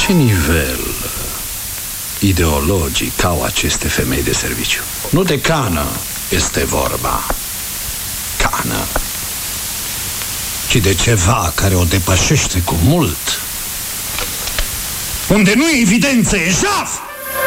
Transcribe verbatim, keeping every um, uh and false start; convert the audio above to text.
ce nivel ideologic au aceste femei de serviciu? Nu de cană este vorba, cană, ci de ceva care o depășește cu mult. Unde nu e evidență, e jaf!